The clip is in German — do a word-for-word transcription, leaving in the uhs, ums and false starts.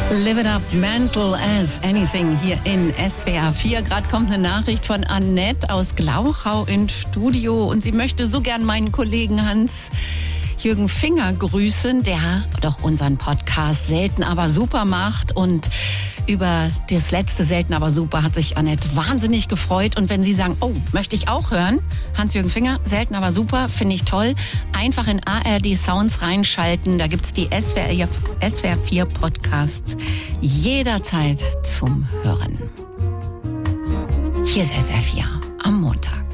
Live it up, mental as anything hier in S W R vier. Gerade kommt eine Nachricht von Annette aus Glauchau ins Studio und sie möchte so gern meinen Kollegen Hans-Jürgen Finger grüßen, der doch unseren Podcast Selten aber super macht. Und über das letzte Selten aber super hat sich Annette wahnsinnig gefreut. Und wenn Sie sagen, oh, möchte ich auch hören, Hans-Jürgen Finger, Selten aber super, finde ich toll, einfach in A R D Sounds reinschalten. Da gibt's die S W R vier Podcasts jederzeit zum Hören. Hier ist S W R vier am Montag.